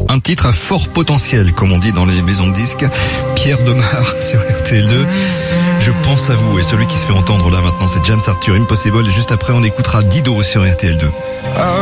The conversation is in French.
Un titre à fort potentiel, comme on dit dans les maisons de disques. Pierre Demar sur RTL2. Je pense à vous. Et celui qui se fait entendre là maintenant, c'est James Arthur, Impossible. Et juste après, on écoutera Dido sur RTL2.